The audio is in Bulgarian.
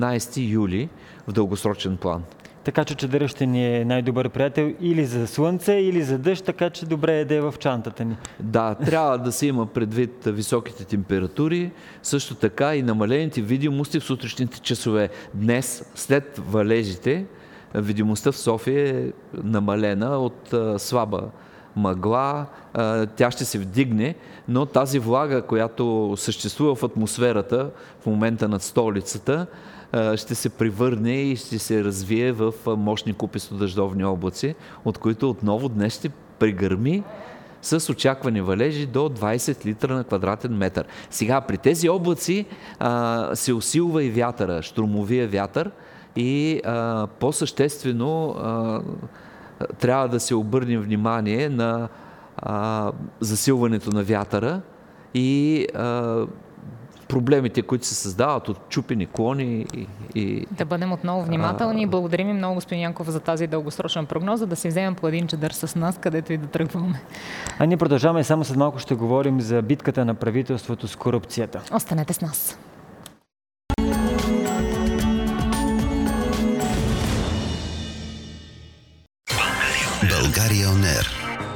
15 юли в дългосрочен план. Така че чадъра ще ни е най-добър приятел или за слънце, или за дъжд, така че добре е да е в чантата ни. Да, трябва да се има предвид високите температури, също така и намалените видимости в сутрешните часове. Днес, след валежите, видимостта в София е намалена от слаба мъгла, тя ще се вдигне, но тази влага, която съществува в атмосферата в момента над столицата, ще се превърне и ще се развие в мощни куписто-дъждовни облаци, от които отново днес ще пригърми с очаквани валежи до 20 литра на квадратен метър. Сега при тези облаци се усилва и вятъра, щурмовия вятър, и по-съществено трябва да се обърнем внимание на засилването на вятъра и проблемите, които се създават от чупени клони и... Да бъдем отново внимателни. Благодарим и много, господин Янков, за тази дългосрочна прогноза. Да си вземем по един чадър с нас, където и да тръгваме. А ние продължаваме, само след малко ще говорим за битката на правителството с корупцията. Останете с нас. България On Air.